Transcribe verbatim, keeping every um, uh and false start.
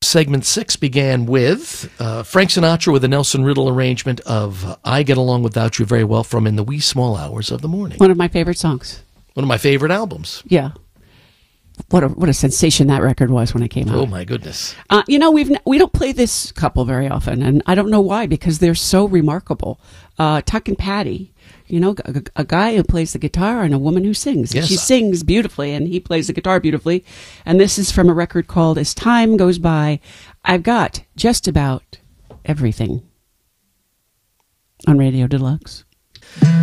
Segment six began with uh, Frank Sinatra with a Nelson Riddle arrangement of uh, I Get Along Without You Very Well from In the Wee Small Hours of the Morning. One of my favorite songs. One of my favorite albums. Yeah. What a what a sensation that record was when it came out. Oh, my goodness. Uh, you know, we've, we don't play this couple very often, and I don't know why, because they're so remarkable. Uh, Tuck and Patty, you know, a, a guy who plays the guitar and a woman who sings. Yes. She sings beautifully, and he plays the guitar beautifully. And this is from a record called As Time Goes By, I've Got Just About Everything on Radio Deluxe.